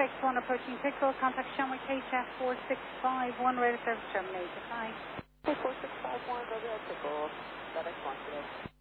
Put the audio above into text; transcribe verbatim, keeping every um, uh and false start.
FedEx one approaching Pickle. Contact Shamrock H F four six five one. Radar service terminated. Bye. four six five one, go ahead, Pickle. FedEx one today.